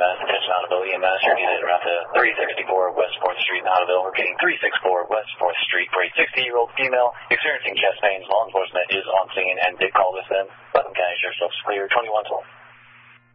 EMS. Attention Ottoville EMS. You're needed around to 364 West 4th Street in Ottoville. Repeating 364 West 4th Street for a 60-year-old female experiencing chest pains. Law enforcement is on scene and did call this in. Button County Sheriff's Office clear 2112.